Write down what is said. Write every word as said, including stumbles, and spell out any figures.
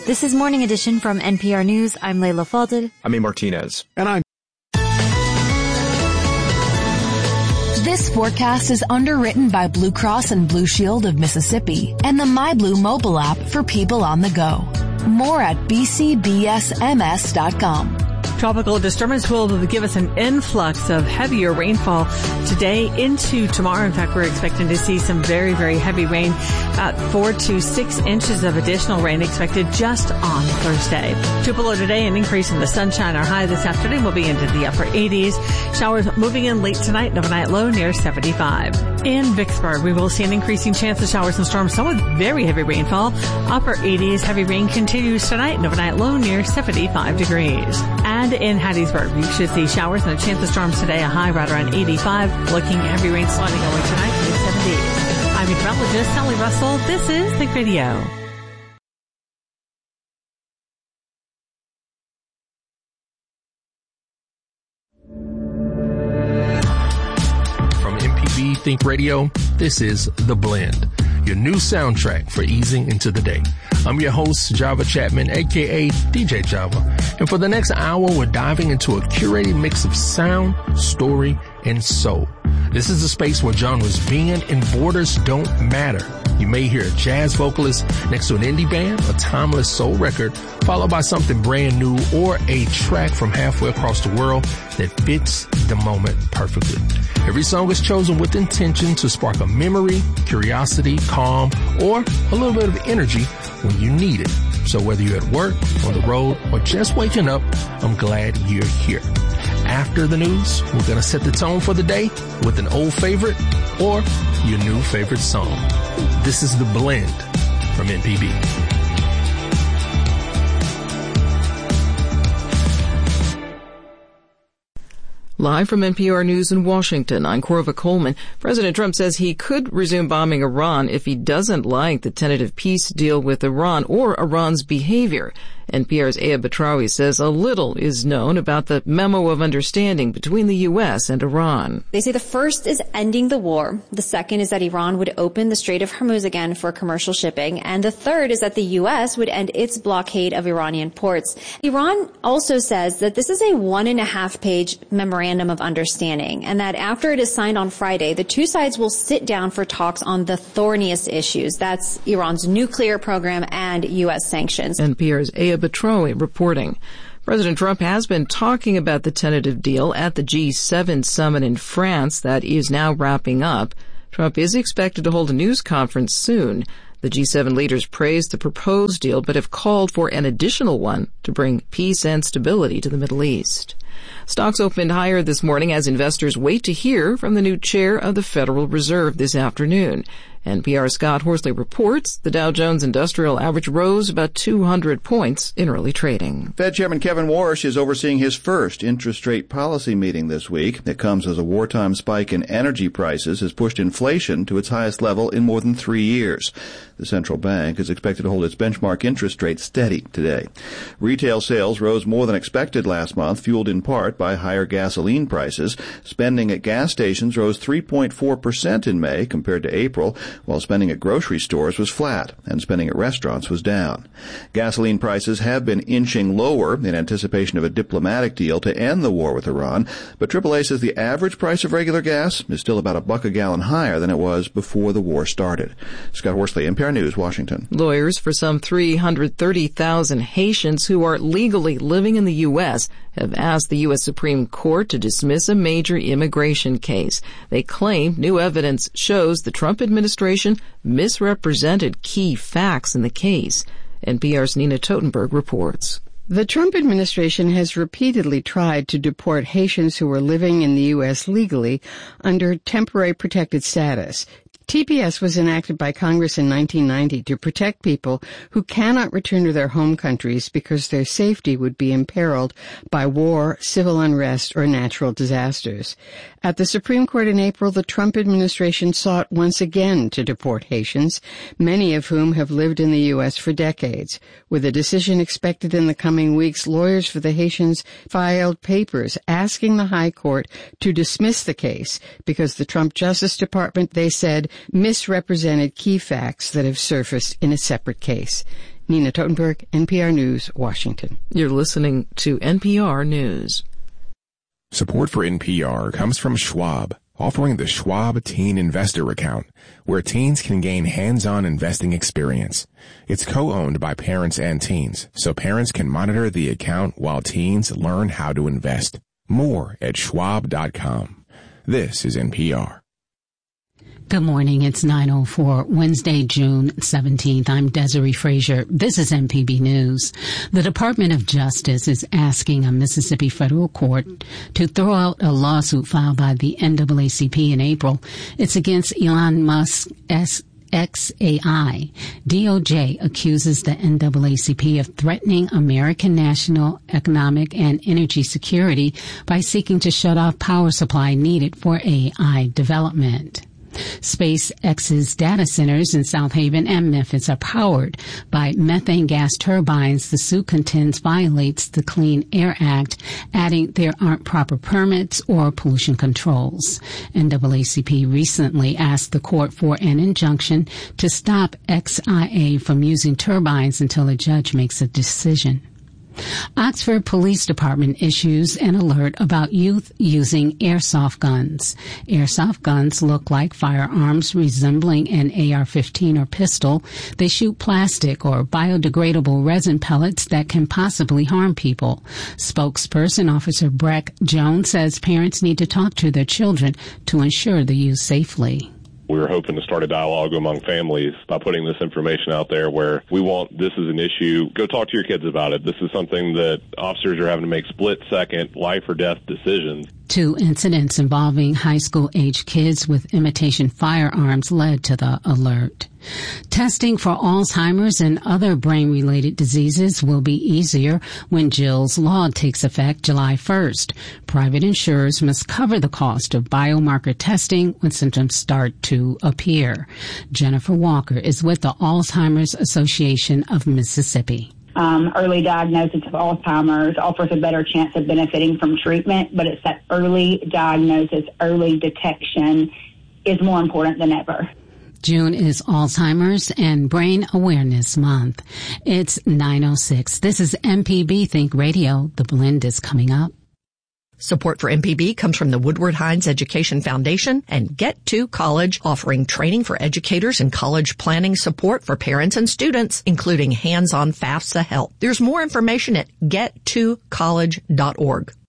This is Morning Edition from N P R News. I'm Leila Fadel. I'm A. Martinez. And I'm... This forecast is underwritten by Blue Cross and Blue Shield of Mississippi and the MyBlue mobile app for people on the go. More at b c b s m s dot com. Tropical disturbance will give us an influx of heavier rainfall today into tomorrow. In fact, we're expecting to see some very, very heavy rain, about four to six inches of additional rain expected just on Thursday. Tupelo today, an increase in the sunshine. Our high this afternoon will be into the upper eighties. Showers moving in late tonight, and overnight low near seventy-five. In Vicksburg, we will see an increasing chance of showers and storms, some with very heavy rainfall. Upper eighties, heavy rain continues tonight, and overnight low near seventy-five degrees. And in Hattiesburg, we should see showers and a chance of storms today, a high right around eighty-five. Looking at heavy rain sliding away tonight, mid seventies. I'm meteorologist Sally Russell. This is Think Radio. From M P B Think Radio, this is The Blend, your new soundtrack for easing into the day. I'm your host, Java Chapman, aka D J Java. And for the next hour, we're diving into a curated mix of sound, story, and soul. This is a space where genres bend and borders don't matter. You may hear a jazz vocalist next to an indie band, a timeless soul record, followed by something brand new, or a track from halfway across the world that fits the moment perfectly. Every song is chosen with intention to spark a memory, curiosity, calm, or a little bit of energy when you need it. So whether you're at work, on the road, or just waking up, I'm glad you're here. After the news, we're going to set the tone for the day with an old favorite or your new favorite song. This is The Blend from N P B. Live from N P R News in Washington, I'm Corva Coleman. President Trump says he could resume bombing Iran if he doesn't like the tentative peace deal with Iran or Iran's behavior. N P R's Aya Batrawi says a little is known about the memo of understanding between the U S and Iran. They say the first is ending the war. The second is that Iran would open the Strait of Hormuz again for commercial shipping. And the third is that the U S would end its blockade of Iranian ports. Iran also says that this is a one and a half page memorandum of understanding, and that after it is signed on Friday, the two sides will sit down for talks on the thorniest issues. That's Iran's nuclear program and U S sanctions. N P R's Aya Batrawi reporting. President Trump has been talking about the tentative deal at the G seven summit in France that is now wrapping up. Trump is expected to hold a news conference soon. The G seven leaders praised the proposed deal but have called for an additional one to bring peace and stability to the Middle East. Stocks opened higher this morning as investors wait to hear from the new chair of the Federal Reserve this afternoon. N P R's Scott Horsley reports the Dow Jones Industrial Average rose about two hundred points in early trading. Fed Chairman Kevin Warsh is overseeing his first interest rate policy meeting this week. It comes as a wartime spike in energy prices has pushed inflation to its highest level in more than three years. The central bank is expected to hold its benchmark interest rate steady today. Retail sales rose more than expected last month, fueled in part by higher gasoline prices. Spending at gas stations rose three point four percent in May compared to April, while spending at grocery stores was flat and spending at restaurants was down. Gasoline prices have been inching lower in anticipation of a diplomatic deal to end the war with Iran, but triple A says the average price of regular gas is still about a buck a gallon higher than it was before the war started. Scott Horsley, N P R News, Washington. Lawyers for some three hundred thirty thousand Haitians who are legally living in the U S have asked the U S Supreme Court to dismiss a major immigration case. They claim new evidence shows the Trump administration misrepresented key facts in the case. N P R's Nina Totenberg reports. The Trump administration has repeatedly tried to deport Haitians who are living in the U S legally under temporary protected status. T P S was enacted by Congress in nineteen ninety to protect people who cannot return to their home countries because their safety would be imperiled by war, civil unrest, or natural disasters. At the Supreme Court in April, the Trump administration sought once again to deport Haitians, many of whom have lived in the U S for decades. With a decision expected in the coming weeks, lawyers for the Haitians filed papers asking the High Court to dismiss the case because the Trump Justice Department, they said, misrepresented key facts that have surfaced in a separate case. Nina Totenberg, N P R News, Washington. You're listening to N P R News. Support for N P R comes from Schwab, offering the Schwab Teen Investor Account, where teens can gain hands-on investing experience. It's co-owned by parents and teens, so parents can monitor the account while teens learn how to invest. More at schwab dot com. This is N P R. Good morning. It's nine oh four, Wednesday, June seventeenth. I'm Desiree Frazier. This is M P B News. The Department of Justice is asking a Mississippi federal court to throw out a lawsuit filed by the N double A C P in April. It's against Elon Musk's X A I. D O J accuses the N double A C P of threatening American national economic and energy security by seeking to shut off power supply needed for A I development. SpaceX's data centers in South Haven and Memphis are powered by methane gas turbines. The suit contends violates the Clean Air Act, adding there aren't proper permits or pollution controls. N double A C P recently asked the court for an injunction to stop X I A from using turbines until a judge makes a decision. Oxford Police Department issues an alert about youth using airsoft guns. Airsoft guns look like firearms resembling an A R fifteen or pistol. They shoot plastic or biodegradable resin pellets that can possibly harm people. Spokesperson Officer Breck Jones says parents need to talk to their children to ensure the use safely. We were hoping to start a dialogue among families by putting this information out there where we want this is an issue. Go talk to your kids about it. This is something that officers are having to make split-second life or death decisions. Two incidents involving high school-age kids with imitation firearms led to the alert. Testing for Alzheimer's and other brain-related diseases will be easier when Jill's Law takes effect July first. Private insurers must cover the cost of biomarker testing when symptoms start to appear. Jennifer Walker is with the Alzheimer's Association of Mississippi. Um, early diagnosis of Alzheimer's offers a better chance of benefiting from treatment, but it's that early diagnosis, early detection is more important than ever. June is Alzheimer's and Brain Awareness Month. It's nine oh six. This is M P B Think Radio. The Blend is coming up. Support for M P B comes from the Woodward Hines Education Foundation and Get to College, offering training for educators and college planning support for parents and students, including hands-on FAFSA help. There's more information at get to college dot org.